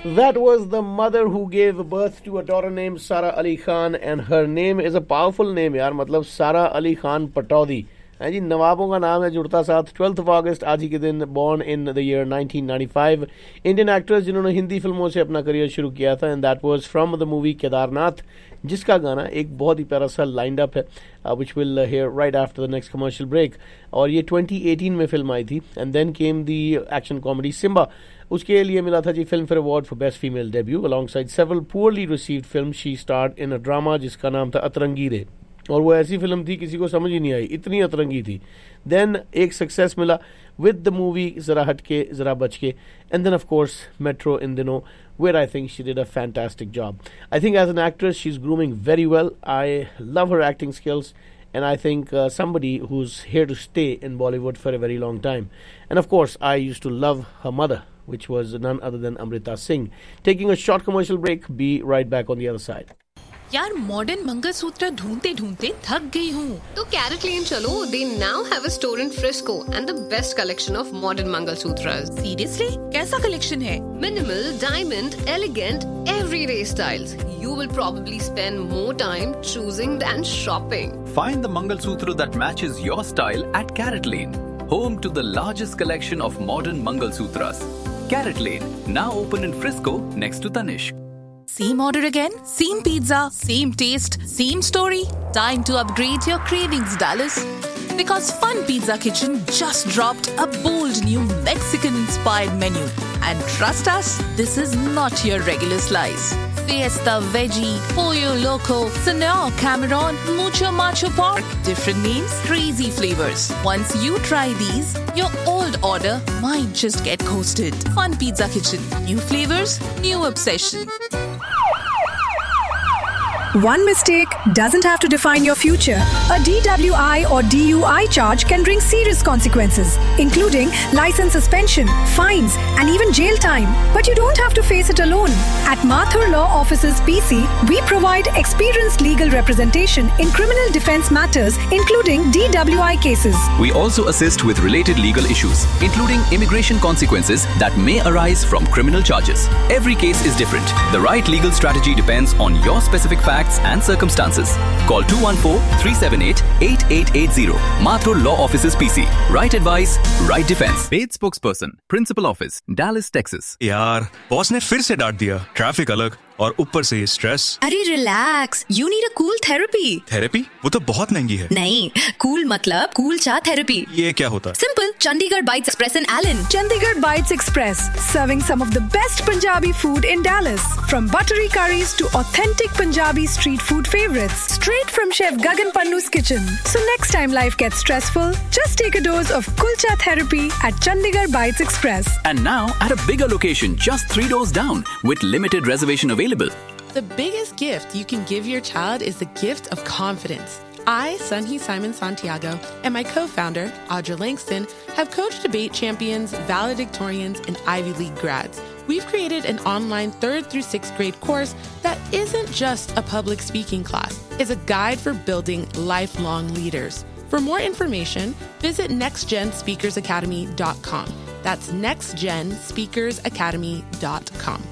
That was the mother who gave birth to a daughter named Sara Ali Khan, and her name is a powerful name यार, मतलब सारा अली खान पटौदी है जी, नवाबों का नाम है जुड़ता साथ. 12th of August आज ही के दिन, born in the year 1995. Indian actress जिन्होंने हिंदी फिल्मों से अपना करियर शुरू किया था, and that was from the movie Kedarnath, जिसका गाना एक बहुत ही प्यारा सा लाइंड अप है, which we'll hear right after the next commercial break. और ये 2018 में फिल्म आई थी, and then came the action comedy Simba. उसके लिए मिला था जी film fair award for best female debut. Alongside several poorly received film, she स्टार्ड in a drama जिसका नाम था अतरंगी रे, और वो ऐसी फिल्म थी किसी को समझ ही नहीं आई, इतनी अतरंगी थी. देन एक सक्सेस मिला विद द मूवी जरा हटके जरा बचके, and then of course metro इन दिनों, where I think she did a fantastic job. I think as an actress she's grooming very well. I love her acting skills, and I think somebody who's here to stay in Bollywood for a very long time. And of course I used to love her mother, which was none other than Amrita Singh. Taking a short commercial break, be right back on the other side. यार modern mangalsutra ढूंढते ढूंढते थक गई हूँ. तो CaratLane चलो. They now have a store in Frisco and the best collection of modern Mangalsutras. Seriously? कैसा collection है? Minimal, diamond, elegant, everyday styles. You will probably spend more time choosing than shopping. Find the Mangalsutra that matches your style at CaratLane, home to the largest collection of modern Mangalsutras. CaratLane, now open in Frisco next to Tanishq. Same order again? Same pizza? Same taste? Same story? Time to upgrade your cravings, Dallas. Because Fun Pizza Kitchen just dropped a bold new Mexican-inspired menu. And trust us, this is not your regular slice. Fiesta Veggie, Pollo Loco, Senor Cameron, Mucho Macho Pork. Different names, crazy flavors. Once you try these, your old order might just get coasted. Fun Pizza Kitchen. New flavors, new obsession. One mistake doesn't have to define your future. A DWI or DUI charge can bring serious consequences, including license suspension, fines, and even jail time. But you don't have to face it alone. At Mathur Law Offices PC, we provide experienced legal representation in criminal defense matters, including DWI cases. We also assist with related legal issues, including immigration consequences that may arise from criminal charges. Every case is different. The right legal strategy depends on your specific facts and circumstances. Call 214-378-8880. Mathur Law Offices PC. Right advice, right defense. Paid spokesperson, Principal Office, Dallas, Texas. यार boss ने फिर से डांट दिया. Traffic अलग और ऊपर से ये स्ट्रेस. अरे relax, you need a cool therapy. Therapy? वो तो बहुत महंगी है. नहीं, कूल मतलब कूल चा थेरेपी. ये क्या होता? Simple, Chandigarh bytes express in Elon. Chandigarh Bites Express, serving some of the best Punjabi food in Dallas. From buttery curries to authentic Punjabi street food favorites, straight from Chef Gagan Pannu's kitchen. So next time life gets stressful, just take a dose of Kulcha therapy at Chandigarh Bites Express. And now at a bigger location, just 3 doors down, with limited reservation available. The biggest gift you can give your child is the gift of confidence. I, Sunhee Simon Santiago, and my co-founder, Audra Langston, have coached debate champions, valedictorians, and Ivy League grads. We've created an online 3rd through 6th grade course that isn't just a public speaking class. It's a guide for building lifelong leaders. For more information, visit nextgenspeakersacademy.com. That's nextgenspeakersacademy.com.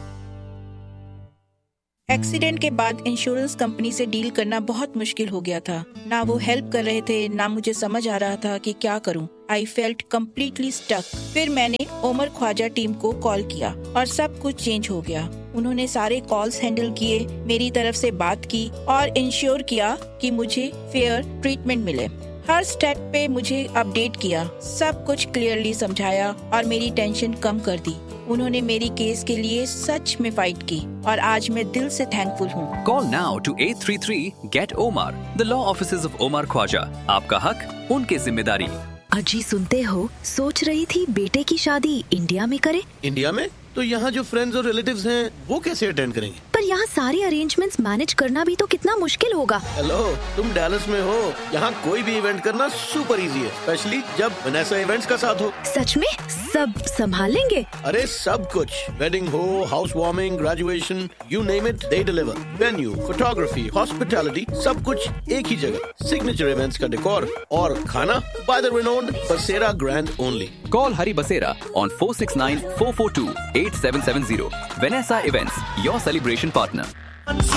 Accident के बाद insurance company से deal करना बहुत मुश्किल हो गया था. ना वो हेल्प कर रहे थे, ना मुझे समझ आ रहा था कि क्या करूं. I felt completely stuck. फिर मैंने ओमर ख्वाजा टीम को कॉल किया और सब कुछ चेंज हो गया. उन्होंने सारे कॉल्स हैंडल किए, मेरी तरफ से बात की और इंश्योर किया कि मुझे फेयर ट्रीटमेंट मिले. हर स्टेप पे मुझे अपडेट किया, सब कुछ क्लियरली समझाया और मेरी टेंशन कम कर दी. उन्होंने मेरी केस के लिए सच में फाइट की और आज मैं दिल से थैंकफुल हूँ. Call now to 833-GET-OMAR, the law offices of Omar Khwaja. आपका हक, उनकी जिम्मेदारी. अजी सुनते हो, सोच रही थी बेटे की शादी इंडिया में करे. इंडिया में? तो यहाँ जो फ्रेंड्स और रिलेटिव्स हैं वो कैसे अटेंड करेंगे? पर यहाँ सारे अरेंजमेंट्स मैनेज करना भी तो कितना मुश्किल होगा। हेलो, तुम डैलस में हो, यहाँ कोई भी इवेंट करना सुपर इजी है, स्पेशली जब वनेसा इवेंट्स का साथ हो। सच में सब संभाल लेंगे? अरे सब कुछ, वेडिंग हो, house warming, graduation, you name it, they deliver. Venue, photography, hospitality, सब कुछ एक ही जगह। सिग्नेचर इवेंट्स का डेकोर और खाना बाय द रिनोन्ड बसेरा grand only. Call Hari Basera on 469-442-8770. Vanessa Events, your celebration partner.